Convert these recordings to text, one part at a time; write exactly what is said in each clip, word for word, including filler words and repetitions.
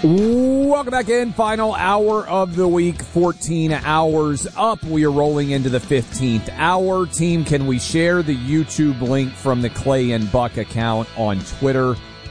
Welcome back in. Final hour of the week, fourteen hours up. We are rolling into the fifteenth hour. Team, can we share the YouTube link from the Clay and Buck account on Twitter?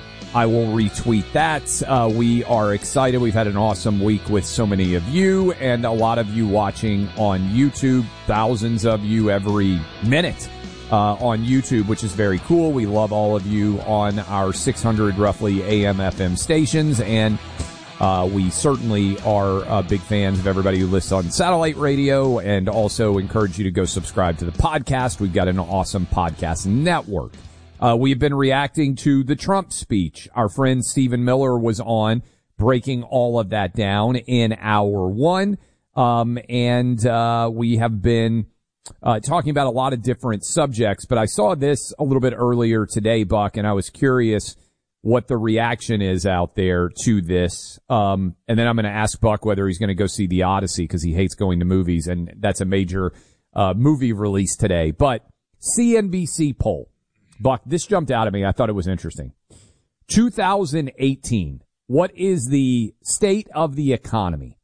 I will retweet that. Uh, we are excited. We've had an awesome week with so many of you and a lot of you watching on YouTube. Thousands of you every minute uh, on YouTube, which is very cool. We love all of you on our six hundred roughly A M F M stations, and Uh, we certainly are uh, big fans of everybody who listens on satellite radio, and also encourage you to go subscribe to the podcast. We've got an awesome podcast network. Uh, we've been reacting to the Trump speech. Our friend Stephen Miller was on, breaking all of that down in hour one. Um, and uh, we have been uh, talking about a lot of different subjects, but I saw this a little bit earlier today, Buck, and I was curious what the reaction is out there to this. Um, and then I'm going to ask Buck whether he's going to go see The Odyssey because he hates going to movies, and that's a major uh, movie release today. But C N B C poll. Buck, this jumped out at me. I thought it was interesting. two thousand eighteen. What is the state of the economy?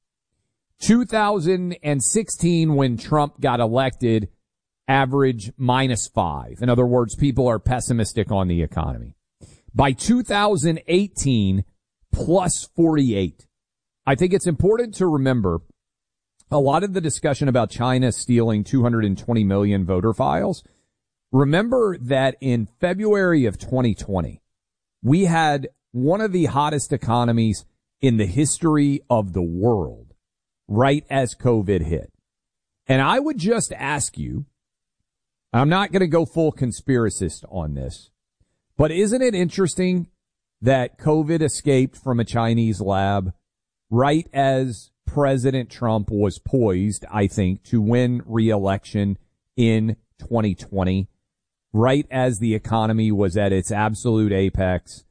two thousand sixteen, when Trump got elected, average minus five. In other words, people are pessimistic on the economy. By two thousand eighteen, plus forty-eight. I think it's important to remember a lot of the discussion about China stealing two hundred twenty million voter files. Remember that in February of twenty twenty, we had one of the hottest economies in the history of the world right as COVID hit. And I would just ask you, I'm not going to go full conspiracist on this, but isn't it interesting that COVID escaped from a Chinese lab right as President Trump was poised, I think, to win re-election in twenty twenty, right as the economy was at its absolute apex?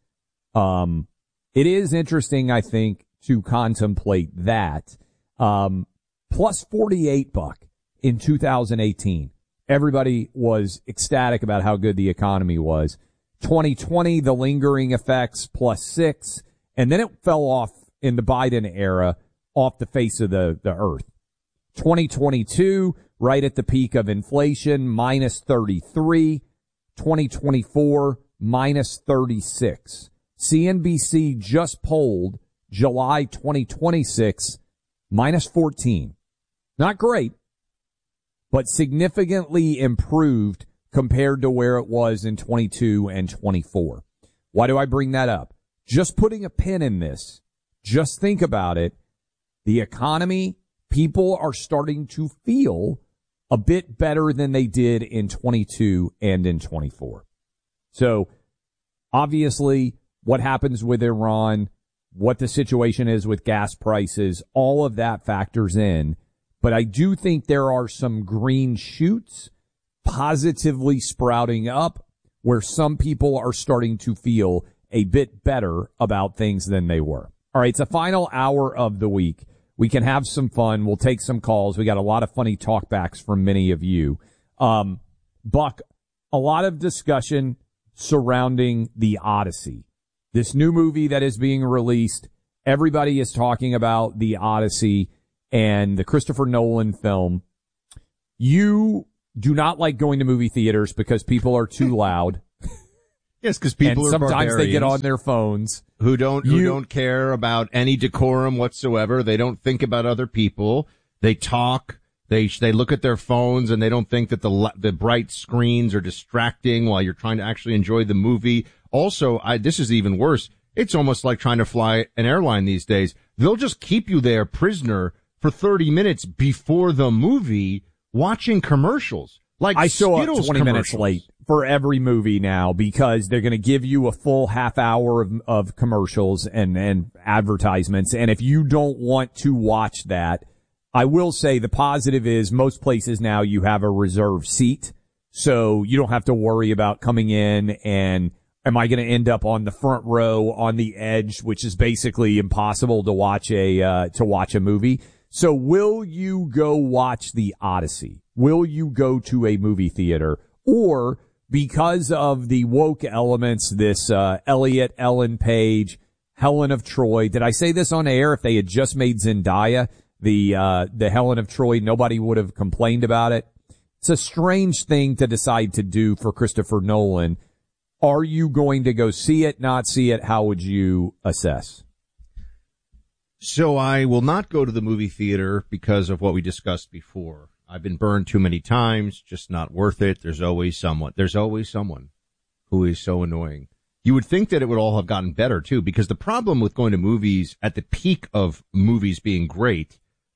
Um, it is interesting, I think, to contemplate that. Um, plus forty-eight, Buck, in two thousand eighteen. Everybody was ecstatic about how good the economy was. twenty twenty, the lingering effects, plus six, and then it fell off in the Biden era off the face of the, the earth. twenty twenty-two, right at the peak of inflation, minus thirty-three. twenty twenty-four, minus thirty-six. C N B C just polled July twenty twenty-six, minus fourteen. Not great, but significantly improved compared to where it was in twenty-two and twenty-four. Why do I bring that up? Just putting a pin in this. Just think about it. The economy, people are starting to feel a bit better than they did in twenty-two and in twenty-four. So obviously what happens with Iran, what the situation is with gas prices, all of that factors in. But I do think there are some green shoots positively sprouting up where some people are starting to feel a bit better about things than they were. All right, it's a final hour of the week. We can have some fun. We'll take some calls. We got a lot of funny talkbacks from many of you. Um, Buck, a lot of discussion surrounding The Odyssey, this new movie that is being released. Everybody is talking about The Odyssey and the Christopher Nolan film. You do not like going to movie theaters because people are too loud. Yes, because people and are sometimes they get on their phones who don't who you, don't care about any decorum whatsoever. They don't think about other people. They talk. They they look at their phones and they don't think that the the bright screens are distracting while you're trying to actually enjoy the movie. Also, I, this is even worse. It's almost like trying to fly an airline these days. They'll just keep you there prisoner for thirty minutes before the movie watching commercials. Like I show Skittles up twenty minutes late for every movie now because they're going to give you a full half hour of, of commercials and, and advertisements. And if you don't want to watch that, I will say the positive is most places now you have a reserved seat. So you don't have to worry about coming in and am I going to end up on the front row on the edge, which is basically impossible to watch a, uh, to watch a movie. So will you go watch The Odyssey? Will you go to a movie theater? Or because of the woke elements, this uh Elliot, Ellen Page, Helen of Troy. Did I say this on air? If they had just made Zendaya the uh the Helen of Troy, nobody would have complained about it. It's a strange thing to decide to do for Christopher Nolan. Are you going to go see it, not see it? How would you assess? So I will not go to the movie theater because of what we discussed before. I've been burned too many times, just not worth it. There's always someone. There's always someone who is so annoying. You would think that it would all have gotten better, too, because the problem with going to movies at the peak of movies being great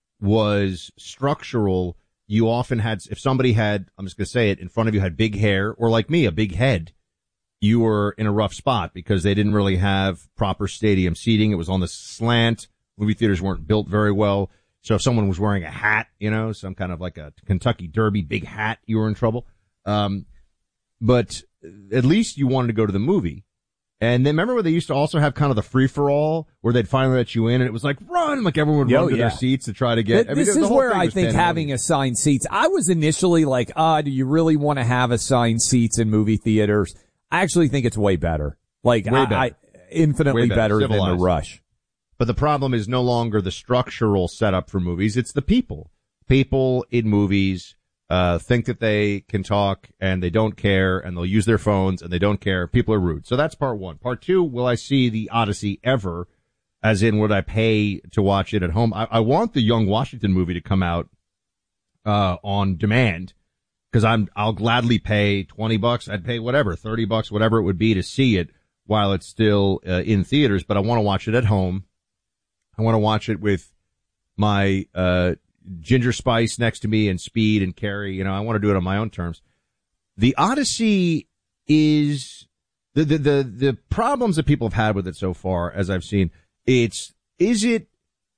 was structural. You often had, if somebody had, I'm just going to say it, in front of you had big hair, or like me, a big head, you were in a rough spot because they didn't really have proper stadium seating. It was on the slant. Movie theaters weren't built very well. So if someone was wearing a hat, you know, some kind of like a Kentucky Derby big hat, you were in trouble. Um, but at least you wanted to go to the movie. And then remember where they used to also have kind of the free-for-all where they'd finally let you in and it was like, run! Like everyone would Yo, run to yeah. their seats to try to get... This, I mean, this is where I think having assigned seats... I was initially like, ah, uh, do you really want to have assigned seats in movie theaters? I actually think it's way better. Like, way I, better. I infinitely way better, better than the rush. But the problem is no longer the structural setup for movies. It's the people. People in movies uh think that they can talk and they don't care and they'll use their phones and they don't care. People are rude. So that's part one. Part two, will I see the Odyssey ever? As in, would I pay to watch it at home? I, I want the Young Washington movie to come out uh on demand because I'm I'll gladly pay twenty bucks. I'd pay whatever, thirty bucks, whatever it would be to see it while it's still uh, in theaters. But I want to watch it at home. I want to watch it with my uh Ginger Spice next to me and Speed and Carrie. You know, I want to do it on my own terms. The Odyssey is the, the, the, the problems that people have had with it so far, as I've seen. It's, is it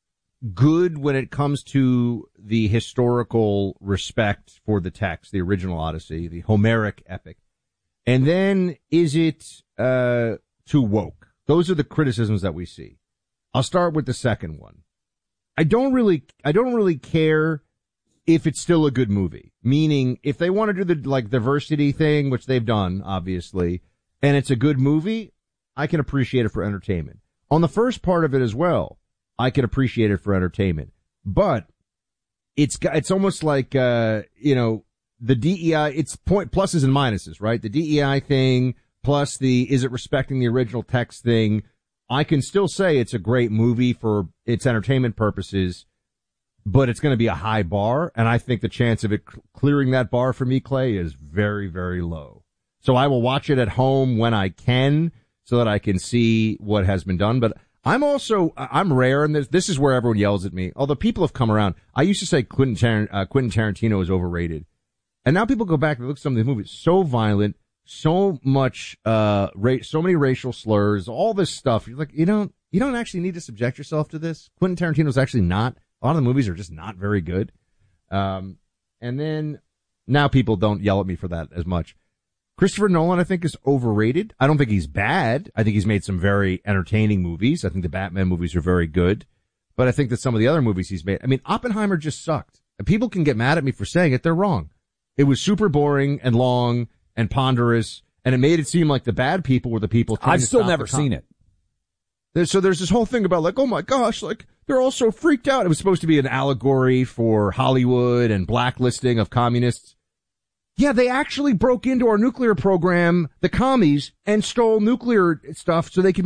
good when it comes to the historical respect for the text, the original Odyssey, the Homeric epic? And then is it, uh, too woke? Those are the criticisms that we see. I'll start with the second one. I don't really, I don't really care if it's still a good movie. Meaning, if they want to do the, like, diversity thing, which they've done, obviously, and it's a good movie, I can appreciate it for entertainment. On the first part of it as well, I can appreciate it for entertainment. But it's, it's almost like, uh, you know, the D E I, it's point, pluses and minuses, right? The D E I thing, plus the, is it respecting the original text thing? I can still say it's a great movie for its entertainment purposes, but it's going to be a high bar, and I think the chance of it clearing that bar for me, Clay, is very, very low. So I will watch it at home when I can so that I can see what has been done. But I'm also, I'm rare, and this, this is where everyone yells at me. Although people have come around. I used to say Quentin, Tar- uh, Quentin Tarantino is overrated. And now people go back and look at some of these movies. So violent. So much, uh, ra- so many racial slurs, all this stuff. You're like, you don't, you don't actually need to subject yourself to this. Quentin Tarantino's actually not, a lot of the movies are just not very good. Um, and then now people don't yell at me for that as much. Christopher Nolan, I think, is overrated. I don't think he's bad. I think he's made some very entertaining movies. I think the Batman movies are very good. But I think that some of the other movies he's made, I mean, Oppenheimer just sucked. And people can get mad at me for saying it. They're wrong. It was super boring and long and ponderous, and it made it seem like the bad people were the people. I've still never seen it. There's, so there's this whole thing about like, oh my gosh, like they're all so freaked out. It was supposed to be an allegory for Hollywood and blacklisting of communists. Yeah, they actually broke into our nuclear program, the commies, and stole nuclear stuff so they could